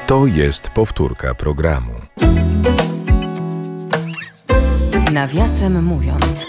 To jest powtórka programu. Nawiasem mówiąc.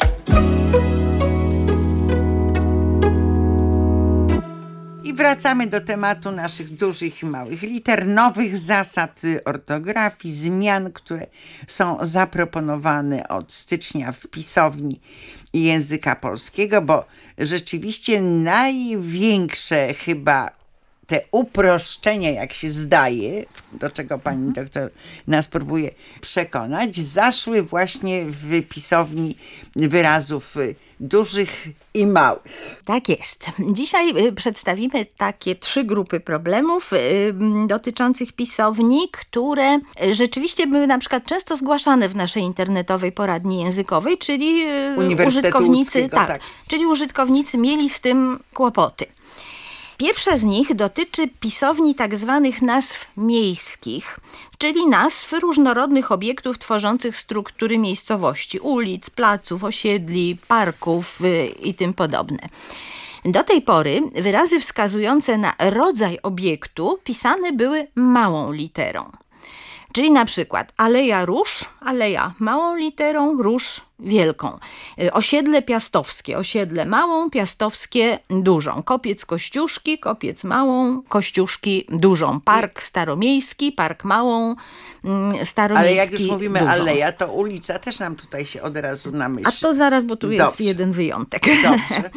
I wracamy do tematu naszych dużych i małych liter, nowych zasad ortografii, zmian, które są zaproponowane od stycznia w pisowni języka polskiego, bo rzeczywiście największe chyba te uproszczenia, jak się zdaje, do czego pani doktor nas próbuje przekonać, zaszły właśnie w pisowni wyrazów dużych i małych. Tak jest. Dzisiaj przedstawimy takie 3 grupy problemów dotyczących pisowni, które rzeczywiście były na przykład często zgłaszane w naszej internetowej poradni językowej, czyli użytkownicy, czyli użytkownicy mieli z tym kłopoty. Pierwsza z nich dotyczy pisowni tak zwanych nazw miejskich, czyli nazw różnorodnych obiektów tworzących struktury miejscowości, ulic, placów, osiedli, parków i tym podobne. Do tej pory wyrazy wskazujące na rodzaj obiektu pisane były małą literą. Czyli na przykład aleja róż, aleja małą literą, róż wielką. Osiedle piastowskie, osiedle małą, piastowskie dużą. Kopiec Kościuszki, kopiec małą, Kościuszki dużą. Park staromiejski, park małą, staromiejski Ale jak już mówimy dużą. Aleja, to ulica też nam tutaj się od razu namyśli. A to zaraz, bo tu jest jeden wyjątek. Dobrze.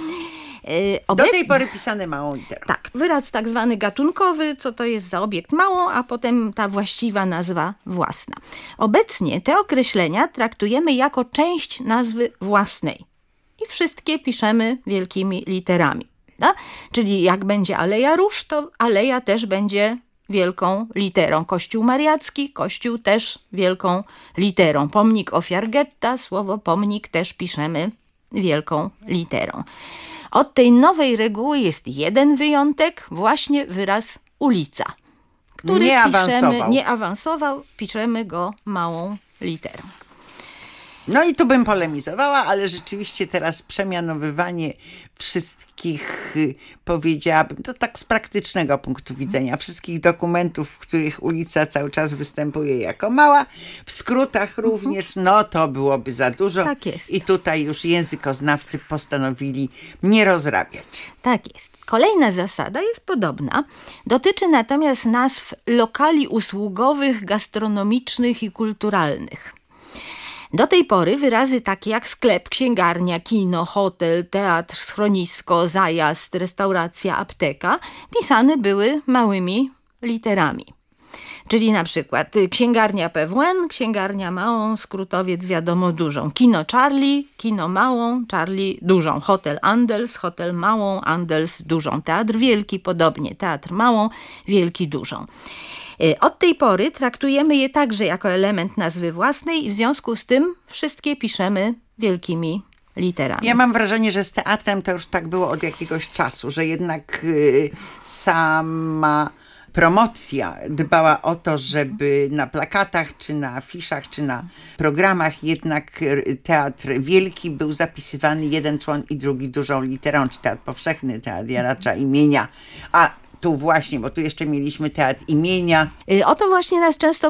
Do tej pory pisane małą literą. Tak, wyraz tak zwany gatunkowy, co to jest za obiekt małą, a potem ta właściwa nazwa własna. Obecnie te określenia traktujemy jako część nazwy własnej i wszystkie piszemy wielkimi literami. Da? Czyli jak będzie aleja róż, to aleja też będzie wielką literą. Kościół mariacki, kościół też wielką literą. Pomnik ofiar getta, słowo pomnik też piszemy wielką literą. Od tej nowej reguły jest jeden wyjątek, właśnie wyraz ulica, który nie awansował, piszemy go małą literą. No i tu bym polemizowała, ale rzeczywiście teraz przemianowywanie wszystkich, powiedziałabym, to tak z praktycznego punktu widzenia, wszystkich dokumentów, w których ulica cały czas występuje jako mała, w skrótach również, no to byłoby za dużo. Tak jest. I tutaj już językoznawcy postanowili nie rozrabiać. Tak jest. Kolejna zasada jest podobna, dotyczy natomiast nazw lokali usługowych, gastronomicznych i kulturalnych. Do tej pory wyrazy takie jak sklep, księgarnia, kino, hotel, teatr, schronisko, zajazd, restauracja, apteka pisane były małymi literami. Czyli na przykład księgarnia PWN, księgarnia małą, skrótowiec wiadomo dużą. Kino Charlie, kino małą, Charlie dużą. Hotel Andels, hotel małą, Andels dużą. Teatr wielki, podobnie. Teatr małą, wielki dużą. Od tej pory traktujemy je także jako element nazwy własnej i w związku z tym wszystkie piszemy wielkimi literami. Ja mam wrażenie, że z teatrem to już tak było od jakiegoś czasu, że jednak sama promocja dbała o to, żeby na plakatach, czy na afiszach, czy na programach jednak teatr wielki był zapisywany jeden człon i drugi dużą literą, czy teatr powszechny, teatr Jaracza imienia, a tu właśnie, bo tu jeszcze mieliśmy teatr imienia. O to właśnie nas często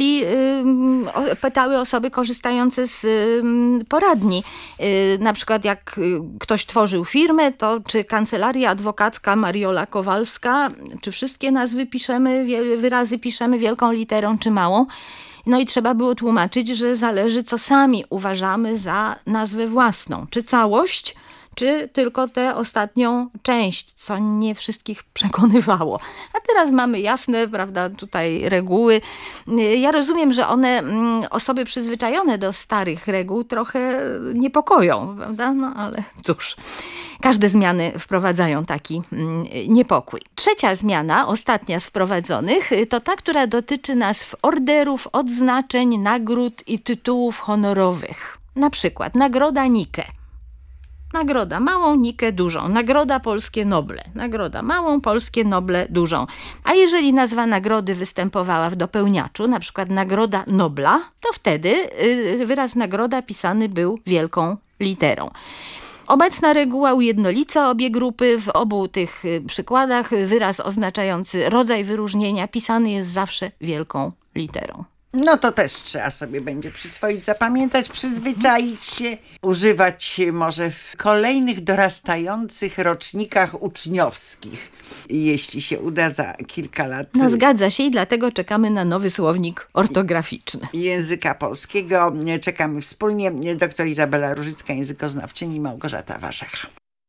pytały osoby korzystające z poradni. Na przykład jak ktoś tworzył firmę, to czy kancelaria adwokacka Mariola Kowalska, czy wszystkie nazwy piszemy, wyrazy piszemy wielką literą czy małą. No i trzeba było tłumaczyć, że zależy, co sami uważamy za nazwę własną. Czy całość, czy tylko tę ostatnią część, co nie wszystkich przekonywało. A teraz mamy jasne, prawda, tutaj reguły. Ja rozumiem, że one osoby przyzwyczajone do starych reguł trochę niepokoją, prawda? No ale cóż, każde zmiany wprowadzają taki niepokój. Trzecia zmiana, ostatnia z wprowadzonych, to ta, która dotyczy nazw orderów, odznaczeń, nagród i tytułów honorowych. Na przykład nagroda Nike. Nagroda małą, Nikę dużą. Nagroda Polskie Noble. Nagroda małą, Polskie Noble dużą. A jeżeli nazwa nagrody występowała w dopełniaczu, na przykład Nagroda Nobla, to wtedy wyraz nagroda pisany był wielką literą. Obecna reguła ujednolica obie grupy. W obu tych przykładach wyraz oznaczający rodzaj wyróżnienia pisany jest zawsze wielką literą. No to też trzeba sobie będzie przyswoić, zapamiętać, przyzwyczaić się, używać może w kolejnych dorastających rocznikach uczniowskich, jeśli się uda za kilka lat. No zgadza się i dlatego czekamy na nowy słownik ortograficzny. Języka polskiego. Czekamy wspólnie. Doktor Izabela Różycka, językoznawczyni, Małgorzata Warzecha.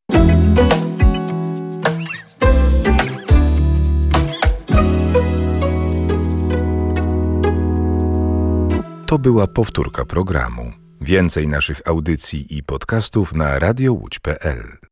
To była powtórka programu. Więcej naszych audycji i podcastów na radiołódź.pl.